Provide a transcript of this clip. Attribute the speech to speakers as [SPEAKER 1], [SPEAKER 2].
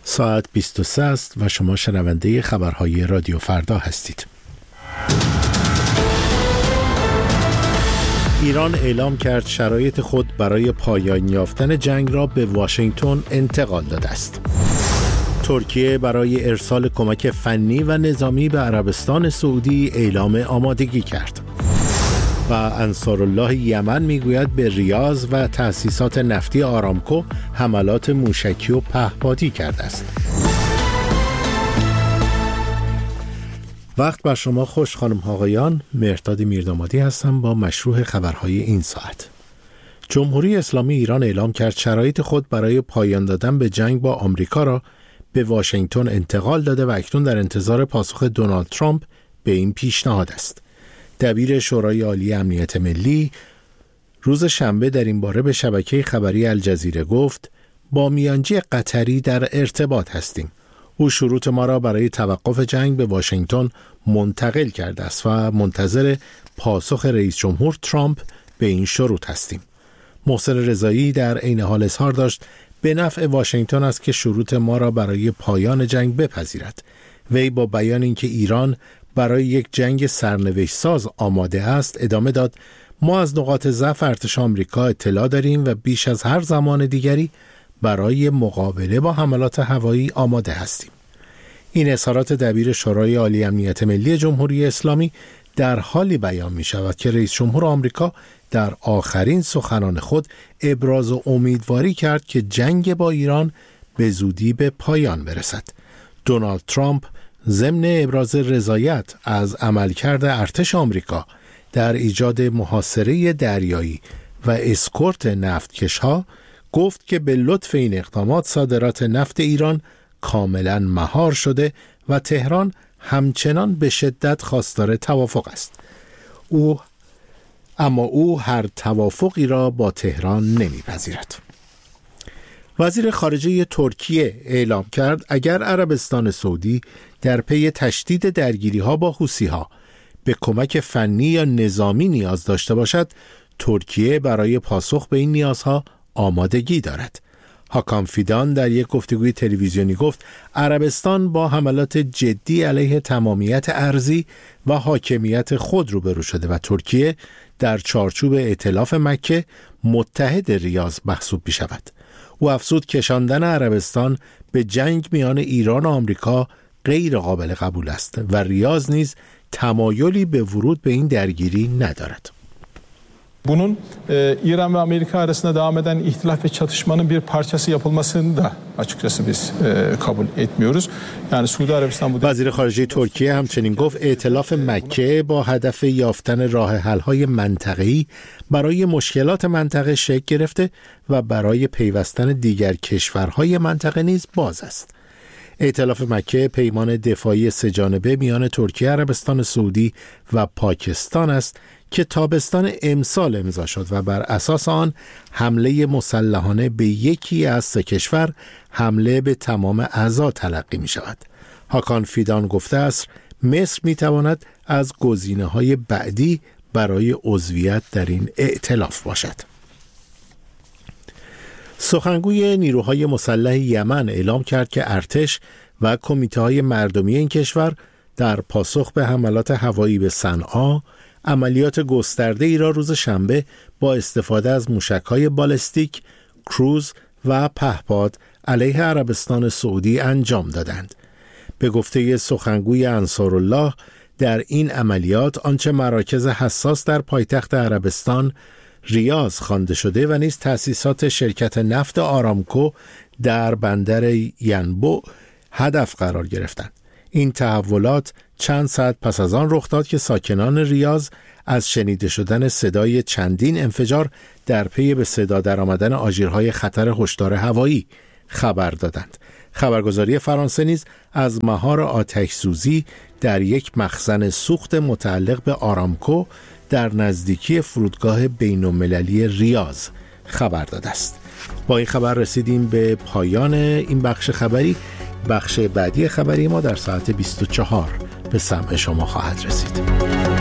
[SPEAKER 1] ساعت 23 است و شما شنونده خبرهای رادیو فردا هستید. ایران اعلام کرد شرایط خود برای پایان یافتن جنگ را به واشنگتن انتقال داده است. ترکیه برای ارسال کمک فنی و نظامی به عربستان سعودی اعلام آمادگی کرد. و انصارالله یمن میگوید به ریاض و تأسیسات نفتی آرامکو حملات موشکی و پهپادی کرده است. وقت بر شما خوش خانم ها آقایان، مهرداد میردامادی هستم با مشروح خبرهای این ساعت. جمهوری اسلامی ایران اعلام کرد شرایط خود برای پایان دادن به جنگ با آمریکا را به واشنگتن انتقال داده و اکنون در انتظار پاسخ دونالد ترامپ به این پیشنهاد است. دبیر شورای عالی امنیت ملی روز شنبه در این باره به شبکه خبری الجزیره گفت با میانجی قطری در ارتباط هستیم. او شروط ما را برای توقف جنگ به واشنگتن منتقل کرده است و منتظر پاسخ رئیس جمهور ترامپ به این شروط هستیم. محسن رضایی در عین حال اظهار داشت به نفع واشنگتن است که شروط ما را برای پایان جنگ بپذیرد. وی با بیان اینکه ایران برای یک جنگ سرنوشت ساز آماده است ادامه داد ما از نقاط ضعف ارتش آمریکا اطلاع داریم و بیش از هر زمان دیگری برای مقابله با حملات هوایی آماده هستیم. این اظهارات دبیر شورای عالی امنیت ملی جمهوری اسلامی در حالی بیان می شود که رئیس جمهور آمریکا در آخرین سخنان خود ابراز امیدواری کرد که جنگ با ایران به زودی به پایان برسد. دونالد ترامپ ضمن ابراز رضایت از عملکرد ارتش آمریکا در ایجاد محاصره دریایی و اسکورت نفتکش‌ها گفت که به لطف این اقدامات صادرات نفت ایران کاملا مهار شده و تهران همچنان به شدت خواستار توافق است. اما او هر توافقی را با تهران نمیپذیرد. وزیر خارجه ترکیه اعلام کرد اگر عربستان سعودی در پی تشدید درگیری‌ها با حوثی‌ها به کمک فنی یا نظامی نیاز داشته باشد، ترکیه برای پاسخ به این نیازها آمادگی دارد. هاکان فیدان در یک گفتگوی تلویزیونی گفت عربستان با حملات جدی علیه تمامیت ارضی و حاکمیت خود روبرو شده و ترکیه در چارچوب ائتلاف مکه متحد ریاض محسوب می شود. او افزود کشاندن عربستان به جنگ میان ایران و آمریکا غیر قابل قبول است و ریاض نیز تمایلی به ورود به این درگیری ندارد.
[SPEAKER 2] Bunun İran ve Amerika arasında devam eden ihtilaf ve çatışmanın bir parçası yapılmasını da açıkçası biz kabul etmiyoruz. Yani Suudi Arabistan bu
[SPEAKER 1] وزیر خارجه ترکیه همچنین گفت ائتلاف مکه با هدف یافتن راه حل‌های منطقه‌ای برای مشکلات منطقه شکل گرفته و برای پیوستن دیگر کشورهای منطقه نیز باز است. ائتلاف مکه پیمان دفاعی سه‌جانبه میان ترکیه، عربستان سعودی و پاکستان است که تابستان امسال امضا شد و بر اساس آن حمله مسلحانه به یکی از سه کشور حمله به تمام اعضا تلقی می شود. هاکان فیدان گفته است مصر می تواند از گزینه‌های بعدی برای عضویت در این ائتلاف باشد. سخنگوی نیروهای مسلح یمن اعلام کرد که ارتش و کمیته‌های مردمی این کشور در پاسخ به حملات هوایی به صنعا عملیات گسترده ای را روز شنبه با استفاده از موشک‌های بالستیک، کروز و پهپاد علیه عربستان سعودی انجام دادند. به گفته سخنگوی انصارالله در این عملیات آنچه مراکز حساس در پایتخت عربستان ریاض خوانده شده و نیز تأسیسات شرکت نفت آرامکو در بندر ینبع هدف قرار گرفتند. این تحولات چند ساعت پس از آن رخ داد که ساکنان ریاض از شنیده شدن صدای چندین انفجار در پی به صدا درآمدن آژیرهای خطر هشدار هوایی خبر دادند. خبرگزاری فرانسه نیز از مهار آتش‌سوزی در یک مخزن سوخت متعلق به آرامکو در نزدیکی فرودگاه بین‌المللی ریاض خبر داده است. با این خبر رسیدیم به پایان این بخش خبری. بخش بعدی خبری ما در ساعت 24 به سمع شما خواهد رسید.